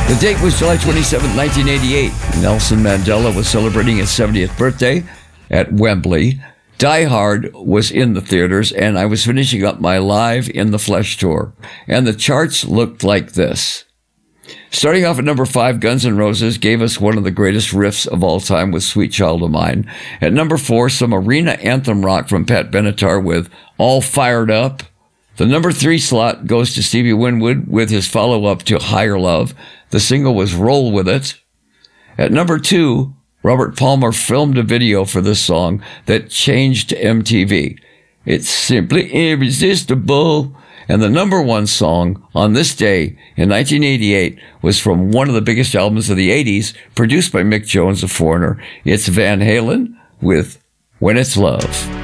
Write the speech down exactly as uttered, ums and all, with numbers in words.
The date was July twenty-seventh, nineteen eighty-eight. Nelson Mandela was celebrating his seventieth birthday at Wembley. Die Hard was in the theaters, and I was finishing up my Live in the Flesh tour. And the charts looked like this. Starting off at number five, Guns N' Roses gave us one of the greatest riffs of all time with Sweet Child of Mine. At number four, some arena anthem rock from Pat Benatar with All Fired Up. The number three slot goes to Stevie Winwood with his follow-up to Higher Love. The single was Roll With It. At number two, Robert Palmer filmed a video for this song that changed M T V. It's simply irresistible. And the number one song on this day in nineteen eighty-eight was from one of the biggest albums of the eighties, produced by Mick Jones, a Foreigner. It's Van Halen with When It's Love.